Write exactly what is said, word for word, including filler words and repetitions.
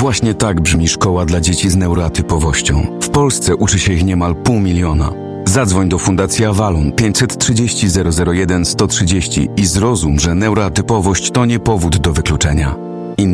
Właśnie tak brzmi szkoła dla dzieci z neuroatypowością. W Polsce uczy się ich niemal pół miliona. Zadzwoń do Fundacji Avalon pięćset trzydzieści zero zero jeden sto trzydzieści i zrozum, że neuroatypowość to nie powód do wykluczenia.